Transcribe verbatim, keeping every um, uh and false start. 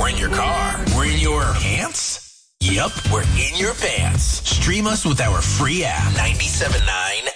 We're in your car. We're in your pants? Yep, we're in your pants. Stream us with our free app, ninety-seven point nine